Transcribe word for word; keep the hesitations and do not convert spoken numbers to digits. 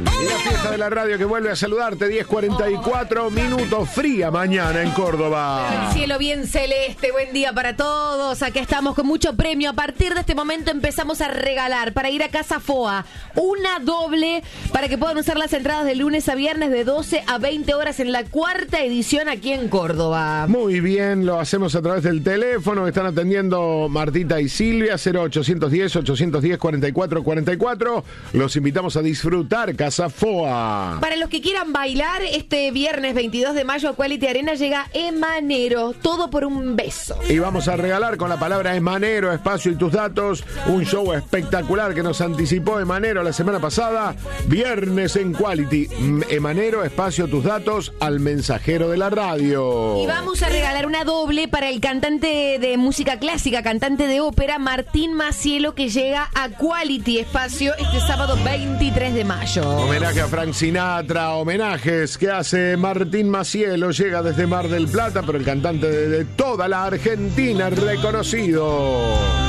Y la fiesta de la radio que vuelve a saludarte, diez cuarenta y cuatro minutos, fría mañana en Córdoba. El cielo bien celeste, buen día para todos. Aquí estamos con mucho premio. A partir de este momento empezamos a regalar para ir a Casa Foa una doble para que puedan usar las entradas de lunes a viernes de doce a veinte horas en la cuarta edición aquí en Córdoba. Muy bien, lo hacemos a través del teléfono. Están atendiendo Martita y Silvia, cero ochocientos diez, ochocientos diez, cuarenta y cuatro cuarenta y cuatro. Los invitamos a disfrutar Casa Foa. Para los que quieran bailar, este viernes veintidós de mayo a Quality Arena llega Emanero, todo por un beso. Y vamos a regalar con la palabra Emanero, espacio y tus datos, un show espectacular que nos anticipó Emanero la semana pasada. Viernes en Quality, Emanero, espacio, tus datos, al mensajero de la radio. Y vamos a regalar una doble para el cantante de música clásica, cantante de ópera, Martín Macielo, que llega a Quality Espacio este sábado veintitrés de mayo. Homenaje a Frank Sinatra, homenajes que hace Martín Macielo, llega desde Mar del Plata, pero el cantante de, de toda la Argentina reconocido.